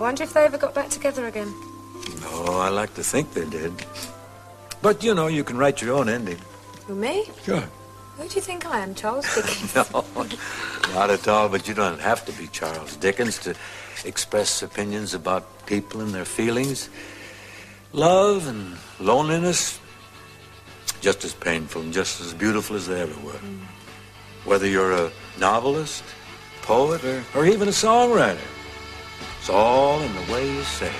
wonder if they ever got back together again. No, I like to think they did. But, you know, you can write your own ending. Who, me? Sure. Who do you think I am, Charles Dickens? No, not at all, but you don't have to be Charles Dickens to express opinions about people and their feelings. Love and loneliness, just as painful and just as beautiful as they ever were. Whether you're a novelist, poet, or even a songwriter, it's all in the way you say it.